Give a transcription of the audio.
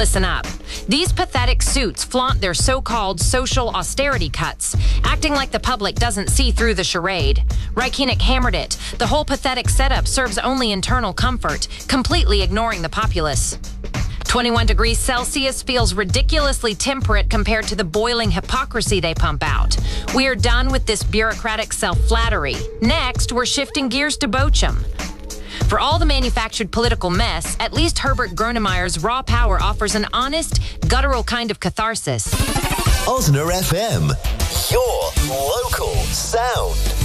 Listen up. These pathetic suits flaunt their so-called social austerity cuts, acting like the public doesn't see through the charade. Reichenach hammered it. The whole pathetic setup serves only internal comfort, completely ignoring the populace. 21 degrees Celsius feels ridiculously temperate compared to the boiling hypocrisy they pump out. We are done with this bureaucratic self-flattery. Next, we're shifting gears to Bochum. For all the manufactured political mess, at least Herbert Grönemeyer's raw power offers an honest, guttural kind of catharsis. Osner FM, your local sound.